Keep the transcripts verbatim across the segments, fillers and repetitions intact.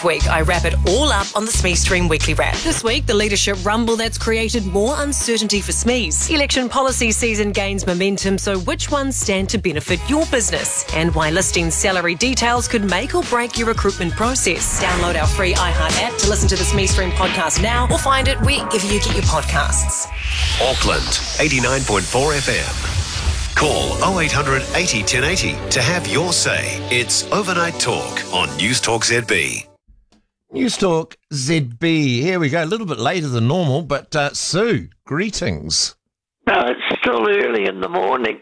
Week, I wrap it all up on the SME Stream Weekly Wrap. This week, the leadership rumble that's created more uncertainty for S M Es. Election policy season gains momentum, so which ones stand to benefit your business? And why listing salary details could make or break your recruitment process. Download our free iHeart app to listen to the SME Stream podcast now, or find it wherever you get your podcasts. Auckland, eighty-nine point four F M. Call oh eight hundred eighty ten eighty to have your say. It's Overnight Talk on News Talk Z B. News Talk Z B. Here we go. A little bit later than normal, but uh, Sue, greetings. No, it's still early in the morning.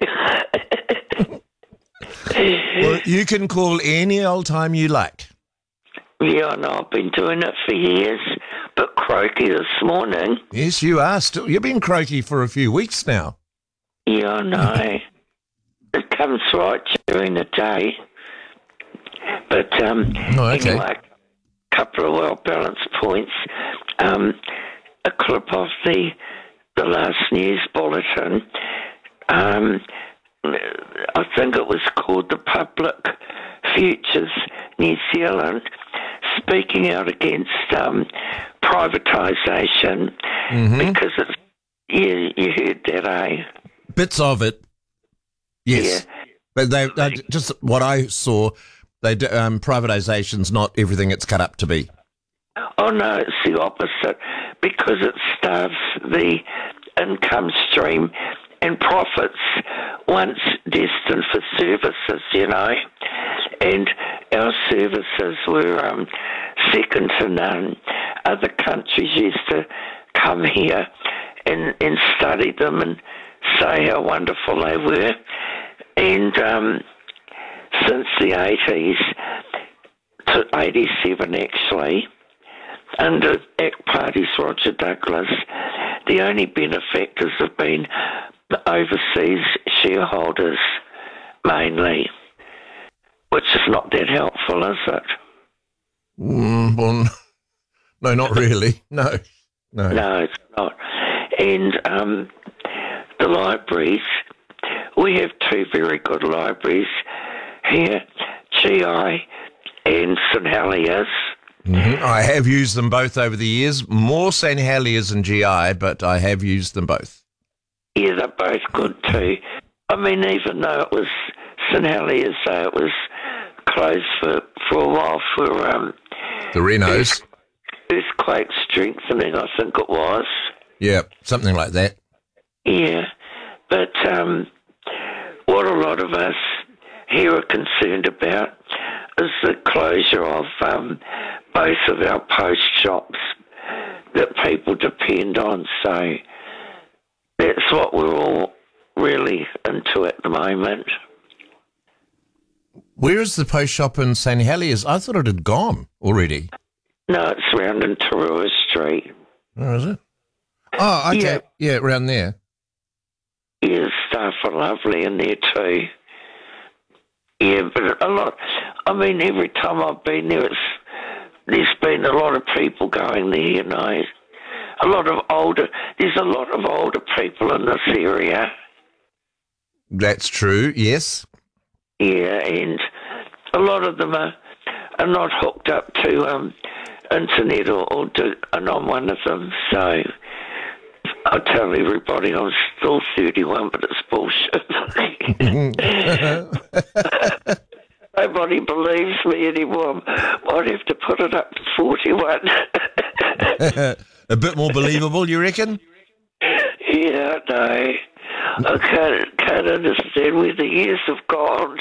Well, you can call any old time you like. Yeah, I know. I've been doing it for years, but croaky this morning. Yes, you are still. You've been croaky for a few weeks now. Yeah, I know. It comes right during the day. But um, Oh, okay. anyway, a couple of well-balanced points. Um, a clip of the the last news bulletin. Um, I think it was called the Public Futures New Zealand, speaking out against um, privatisation, Mm-hmm. because it's, you, you heard that, eh? Bits of it, yes. Yeah. But they, they just what I saw. They do, um, privatisation's not everything it's cut up to be. Oh, no, it's the opposite, because it starves the income stream and profits once destined for services, you know. And our services were um, second to none. Other countries used to come here and, and study them and say how wonderful they were. And um, since the eighties, to eighty-seven actually, under ACT Party's Roger Douglas, the only benefactors have been the overseas shareholders mainly, which is not that helpful, is it? Mm, well, no, not really. No, no. No, it's not. And um, the libraries, we have two very good libraries here, G I and St Heliers. Mm-hmm. I have used them both over the years, more St Heliers and G I, but I have used them both. Yeah, they're both good too. I mean, even though it was St Heliers, so it was closed for, for a while for um, The Renos. earthquake strengthening, I think it was. Yeah, something like that. Yeah, but um, what a lot of us here are concerned about is the closure of um, both of our post shops that people depend on. So that's what we're all really into at the moment. Where is the post shop in St Heliers? I thought it had gone already. No, it's round in Tarua Street. Where is it? Oh, okay. Yeah. Yeah, around there. Yeah, staff are lovely in there too. Yeah, but a lot, I mean, every time I've been there, it's, there's been a lot of people going there, you know. A lot of older, there's a lot of older people in this area. That's true, yes. Yeah, and a lot of them are, are not hooked up to um, internet or, or to, and I'm one of them, so I tell everybody I'm still thirty-one, but it's bullshit. Nobody believes me anymore. I'd have to put it up to forty-one. A bit more believable, you reckon? Yeah, no. I can't, can't understand where the years have gone.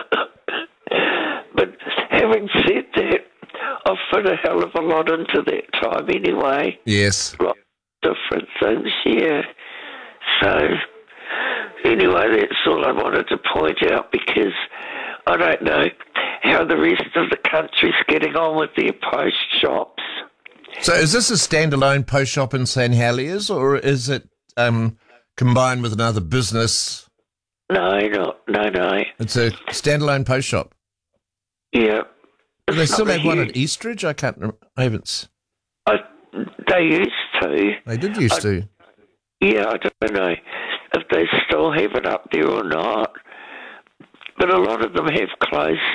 But having said that, I've put a hell of a lot into that time anyway. Yes. Lots of different things, yeah. So, anyway, that's all I wanted to point out, because I don't know how the rest of the country's getting on with their post shops. So is this a standalone post shop in St Heliers, or is it um, combined with another business? No, no, no, no. It's a standalone post shop. Yeah. Do they It's still not have a one huge- at Eastridge? I can't remember. I haven't. s- I, they used to. They did used I- to. Yeah, I don't know if they still have it up there or not. But a lot of them have closed